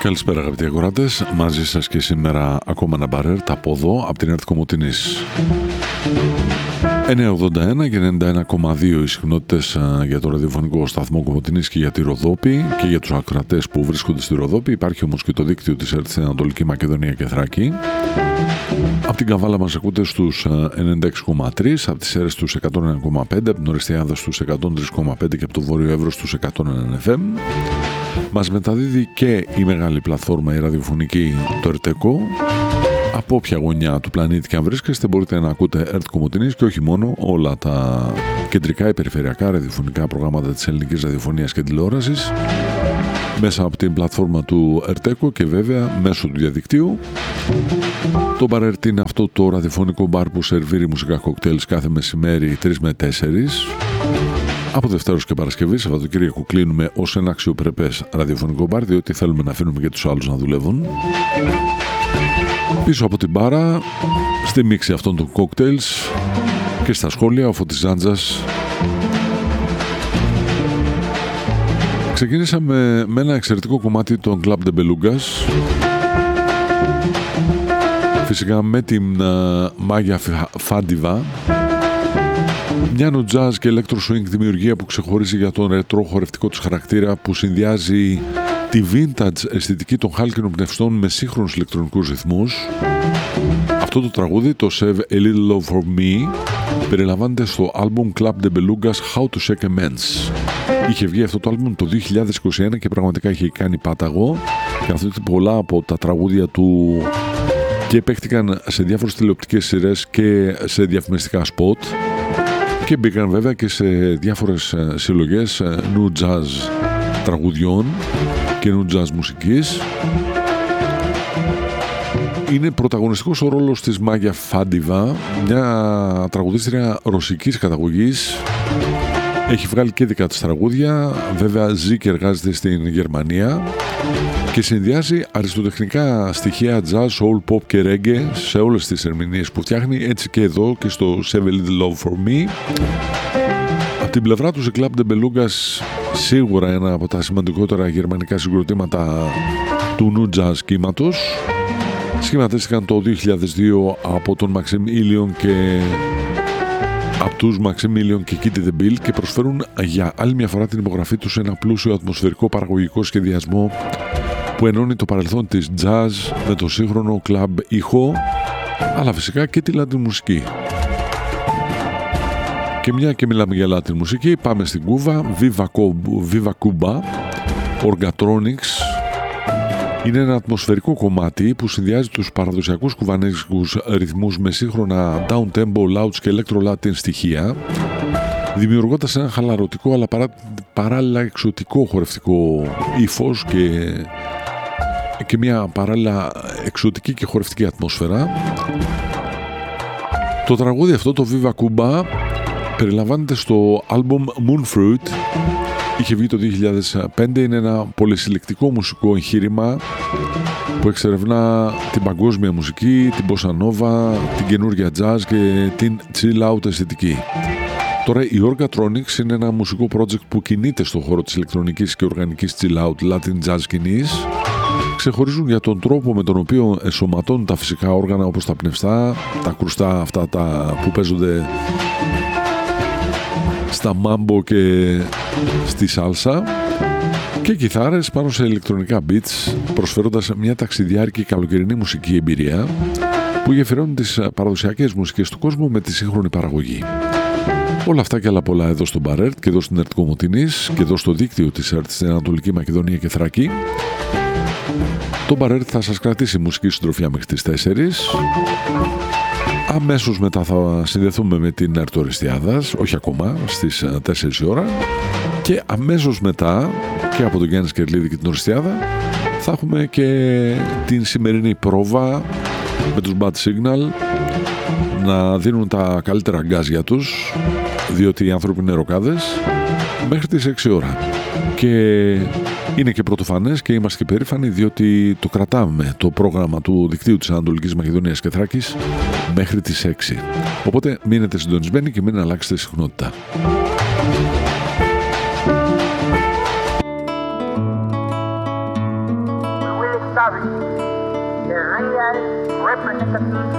Καλησπέρα αγαπητοί ακροατές, μαζί σας και σήμερα ακόμα ένα μπαρέρ από εδώ, από την ΕΡΤ Κομοτηνής. 981 και 91,2 οι συχνότητες για το ραδιοφωνικό σταθμό Κομοτηνής και για τη Ροδόπη και για τους ακροατές που βρίσκονται στη Ροδόπη. Υπάρχει όμως και το δίκτυο της ΕΡΤ στην Ανατολική Μακεδονία και Θράκη. Από την Καβάλα μας ακούτε στους 96,3, από τις Σέρρες στους 101,5, από την Ορεστιάδα στους 103,5 και από το Βόρειο Εύρος στους 101 FM. Μας μεταδίδει και η μεγάλη πλατφόρμα η ραδιοφωνική το ΕΡΤΕΚΟ. Από όποια γωνιά του πλανήτη και αν βρίσκεστε μπορείτε να ακούτε ΕΡΤ Κομοτηνής και όχι μόνο, όλα τα κεντρικά ή περιφερειακά ραδιοφωνικά προγράμματα της ελληνικής ραδιοφωνίας και τηλεόρασης μέσα από την πλατφόρμα του ΕΡΤΕΚΟ και βέβαια μέσω του διαδικτύου. Το μπαρ ΕΡΤ είναι αυτό το ραδιοφωνικό μπαρ που σερβίρει μουσικά κοκτέιλς κάθε μεσημέρι 3 με 4. Από Δευτέρος και Παρασκευή, Σαββατοκύριακο κλείνουμε ως ένα αξιοπρεπές ραδιοφωνικό μπαρ, διότι θέλουμε να αφήνουμε και τους άλλους να δουλεύουν. Πίσω από την μπάρα, στη μίξη αυτών των κόκτέιλς και στα σχόλια, ο Φώτης Ζάντζας. Ξεκίνησαμε με ένα εξαιρετικό κομμάτι των Club de Belugas. Φυσικά με την Μάγια Φάντιβα. Μια νου jazz και electro swing δημιουργία που ξεχωρίζει για τον ρετρό χορευτικό της χαρακτήρα, που συνδυάζει τη vintage αισθητική των χάλκινων πνευστών με σύγχρονους ηλεκτρονικούς ρυθμούς. Αυτό το τραγούδι, το Save a Little Love for Me, περιλαμβάνεται στο album Club de Belugas How to Shake a Man's. Είχε βγει αυτό το album το 2021 και πραγματικά είχε κάνει πάταγο, καθότι πολλά από τα τραγούδια του και παίχτηκαν σε διάφορες τηλεοπτικές σειρές και σε διαφημιστικά σποτ και μπήκαν βέβαια και σε διάφορες συλλογές νου jazz τραγουδιών και νου jazz μουσικής. Είναι πρωταγωνιστικός ο ρόλος της Μάγια Φάντιβα, μια τραγουδίστρια ρωσικής καταγωγής. Έχει βγάλει και δικά της τραγούδια, βέβαια ζει και εργάζεται στην Γερμανία και συνδυάζει αριστοτεχνικά στοιχεία jazz, soul, pop και reggae σε όλες τις ερμηνείες που φτιάχνει, έτσι και εδώ και στο Save a Little Love for Me. Από την πλευρά του, οι Club de Belugas σίγουρα ένα από τα σημαντικότερα γερμανικά συγκροτήματα του νου jazz κύματος. Σχηματίστηκαν το 2002 από τον Maximilian και από τους Maximilian και Kitty the Bill και προσφέρουν για άλλη μια φορά την υπογραφή τους σε ένα πλούσιο ατμοσφαιρικό παραγωγικό σχεδιασμό που ενώνει το παρελθόν της jazz με το σύγχρονο club ήχο, αλλά φυσικά και τη Latin μουσική. Και μια και μιλάμε για Latin μουσική, πάμε στην Κούβα. Viva Cuba, Orgatronics. Είναι ένα ατμοσφαιρικό κομμάτι που συνδυάζει τους παραδοσιακούς κουβανέζικους ρυθμούς με σύγχρονα down-tempo, louds και electro-latin στοιχεία, δημιουργώντας ένα χαλαρωτικό αλλά παράλληλα εξωτικό χορευτικό ύφος και μια παράλληλα εξωτική και χορευτική ατμόσφαιρα. Το τραγούδι αυτό, το Viva Cuba, περιλαμβάνεται στο άλμπουμ Moonfruit. Είχε βγει το 2005, είναι ένα πολυσυλλεκτικό μουσικό εγχείρημα που εξερευνά την παγκόσμια μουσική, την bossa nova, την καινούργια jazz και την chill out αισθητική. Τώρα η Orgatronics είναι ένα μουσικό project που κινείται στον χώρο της ηλεκτρονικής και οργανικής chill out Latin jazz σκηνής. Ξεχωρίζουν για τον τρόπο με τον οποίο ενσωματώνουν τα φυσικά όργανα όπως τα πνευστά, τα κρουστά αυτά που παίζονται στα μάμπο και στη σάλσα και κιθάρες πάνω σε ηλεκτρονικά beats, προσφέροντας μια ταξιδιάρικη καλοκαιρινή μουσική εμπειρία που γεφυρώνει τις παραδοσιακές μουσικές του κόσμου με τη σύγχρονη παραγωγή. Όλα αυτά και άλλα πολλά εδώ στο μπαρ ΕΡΤ και εδώ στην ΕΡΤ Κομοτηνής και εδώ στο δίκτυο της ΕΡΤ στην Ανατολική Μακεδονία και Θράκη. Το μπαρ ΕΡΤ θα σας κρατήσει μουσική συντροφιά μέχρι τις 4. Αμέσως μετά θα συνδεθούμε με την ΕΡΤ Ορεστιάδας, όχι ακόμα, στις 4 η ώρα. Και αμέσως μετά και από τον Γιάννη Σκερλίδη και την Ορεστιάδα θα έχουμε και την σημερινή πρόβα με τους Bad Signal να δίνουν τα καλύτερα γκάζια τους, διότι οι άνθρωποι είναι ροκάδες, μέχρι τις 6 ώρα. Και είναι και πρωτοφανές και είμαστε και περήφανοι, διότι το κρατάμε το πρόγραμμα του δικτύου της Ανατολικής Μακεδονίας και Θράκης μέχρι τις 6. Οπότε μείνετε συντονισμένοι και μην αλλάξετε συχνότητα. Slavic, the real representative